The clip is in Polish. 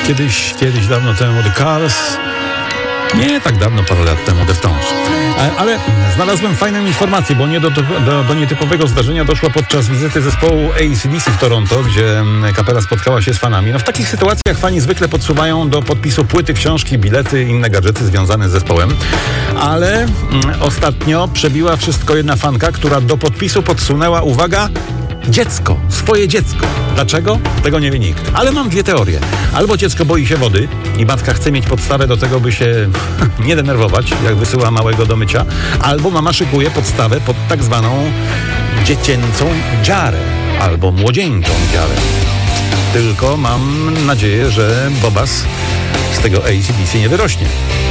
Kiedyś dawno temu The Cars. Nie tak dawno, parę lat temu Deftones. Ale znalazłem fajną informację, bo do nietypowego zdarzenia doszło podczas wizyty zespołu AC/DC w Toronto, gdzie kapela spotkała się z fanami. No w takich sytuacjach fani zwykle podsuwają do podpisu płyty, książki, bilety i inne gadżety związane z zespołem. Ale ostatnio przebiła wszystko jedna fanka, która do podpisu podsunęła, uwaga, dziecko, swoje dziecko. Dlaczego? Tego nie wie nikt. Ale mam dwie teorie. Albo dziecko boi się wody i matka chce mieć podstawę do tego, by się nie denerwować, jak wysyła małego do mycia, albo mama szykuje podstawę pod tak zwaną dziecięcą dziarę, albo młodzieńczą dziarę. Tylko mam nadzieję, że Bobas z tego AC/DC nie wyrośnie.